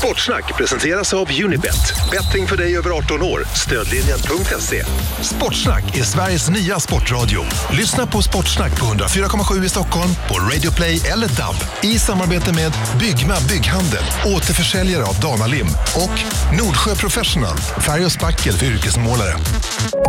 Sportsnack presenteras av Unibet. Betting för dig över 18 år. Stödlinjen.se. Sportsnack är Sveriges nya sportradio. Lyssna på Sportsnack på 104,7 i Stockholm, på Radio Play eller DAB. I samarbete med Byggma Bygghandel, återförsäljare av Danalim och Nordsjö Professional, färg och spackel för yrkesmålare.